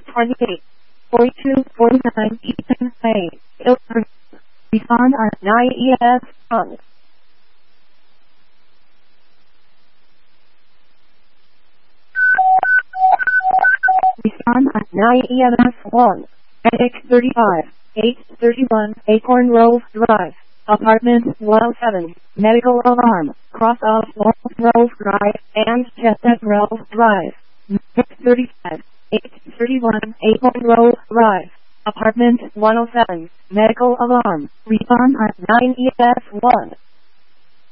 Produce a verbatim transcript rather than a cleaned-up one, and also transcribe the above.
twenty-eight, forty-two, forty-nine, Ethan Hay, Ilford. Respond on nine E S one. Respond on nine E M S one. X thirty-five, eight thirty-one, Acorn Grove Drive, Apartment one oh seven, Medical Alarm, cross off Laurel Grove Drive and Chestnut Grove Drive. X thirty-five, eight thirty-one, Acorn Grove Drive, Apartment one oh seven, Medical Alarm. Respond on nine E S one.